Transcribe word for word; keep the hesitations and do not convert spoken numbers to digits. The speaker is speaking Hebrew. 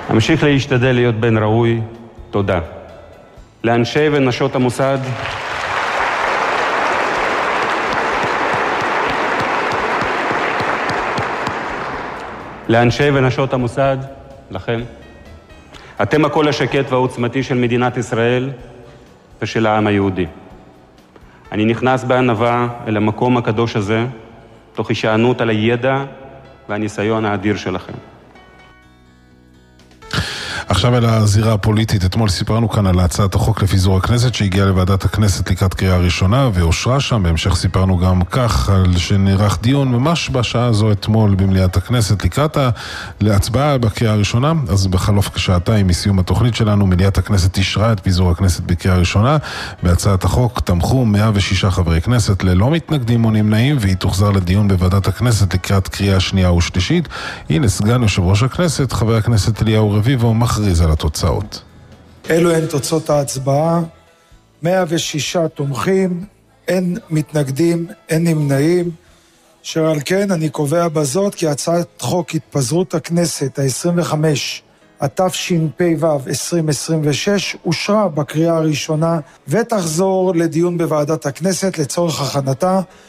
אמשיך להשתדל להיות בן ראוי. תודה. לאנשי ונשות המוסד, לאנשי ונשות המוסד, לכם. אתם הקול השקט והעוצמתי של מדינת ישראל ושל העם היהודי. אני נכנס בענווה אל המקום הקדוש הזה, תוך הישענות על הידע והניסיון האדיר שלכם. עכשיו אל הזירה הפוליטית. אתמול סיפרנו כאן על הצעת החוק לפיזור הכנסת שהגיעה לוועדת הכנסת לקראת קריאה ראשונה ואושרה שם. בהמשך סיפרנו גם כך על שנערך דיון ממש בשעה הזו אתמול במליאת הכנסת לקראת להצבעה בקריאה הראשונה. אז בחלוף כשעתיים מסיום התוכנית שלנו מליאת הכנסת אישרה את פיזור הכנסת בקריאה ראשונה. בהצעת החוק תמכו מאה ושישה חברי כנסת ללא מתנגדים או נמנעים, והיא תוחזר לדיון בוועדת הכנסת לקראת קריאה שנייה ושלישית. הנה סגן יושב ראש הכנסת חבר הכנסת אליהו רביבו מכריז על התוצאות. אלו הן תוצאות ההצבעה. מאה ושישה תומכים, אין מתנגדים, אין נמנעים. שעל כן אני קובע בזאת כי הצעת חוק התפזרות הכנסת ה-עשרים וחמש, התשפ"ו עשרים עשרים ושש, אושרה בקריאה הראשונה ותחזור לדיון בוועדת הכנסת לצורך הכנתה